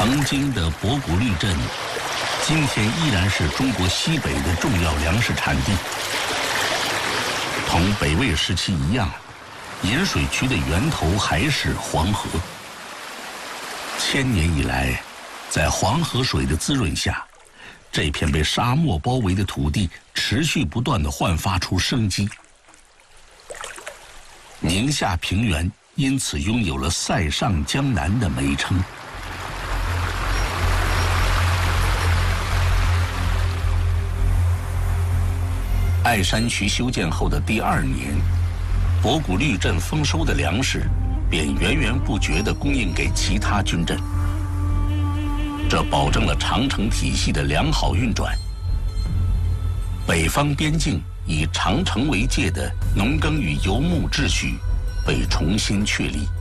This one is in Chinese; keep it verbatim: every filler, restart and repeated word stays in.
曾经的博古绿镇，今天依然是中国西北的重要粮食产地。同北魏时期一样，引水渠的源头还是黄河。千年以来，在黄河水的滋润下，这片被沙漠包围的土地持续不断地焕发出生机。宁夏平原因此拥有了“塞上江南”的美称。爱山渠修建后的第二年，博古绿镇丰收的粮食便源源不绝地供应给其他军镇，这保证了长城体系的良好运转。北方边境以长城为界的农耕与游牧秩序被重新确立。